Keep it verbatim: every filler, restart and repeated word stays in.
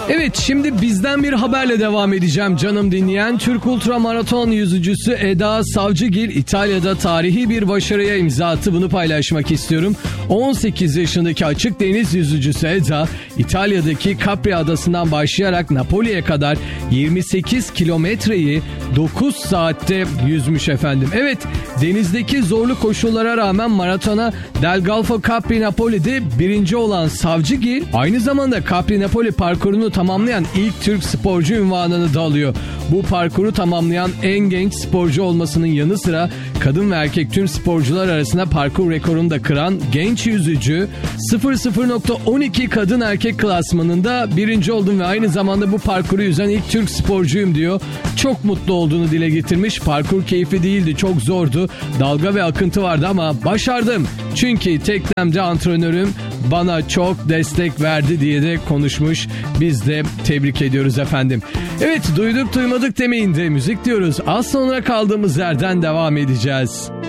Evet, şimdi bizden bir haberle devam edeceğim canım dinleyen. Türk ultramaraton yüzücüsü Eda Savcıgil İtalya'da tarihi bir başarıya imza attı. Bunu paylaşmak istiyorum. on sekiz yaşındaki açık deniz yüzücüsü Eda, İtalya'daki Capri adasından başlayarak Napoli'ye kadar yirmi sekiz kilometreyi dokuz saatte yüzmüş efendim. Evet, denizdeki zorlu koşullara rağmen maratona Del Golfo Capri Napoli'de birinci olan Savcıgil aynı zamanda Capri Napoli parkurunu tamamlayan ilk Türk sporcu unvanını da alıyor. Bu parkuru tamamlayan en genç sporcu olmasının yanı sıra kadın ve erkek tüm sporcular arasında parkur rekorunu da kıran genç yüzücü sıfır sıfır nokta on iki kadın erkek klasmanında birinci oldum ve aynı zamanda bu parkuru yüzen ilk Türk sporcuyum diyor. Çok mutlu olduğunu dile getirmiş. Parkur keyifli değildi, çok zordu. Dalga ve akıntı vardı ama başardım. Çünkü teknemde antrenörüm bana çok destek verdi diye de konuşmuş. Biz de tebrik ediyoruz efendim. Evet, duyduk duymadık demeyin de müzik diyoruz. Az sonra kaldığımız yerden devam edeceğiz.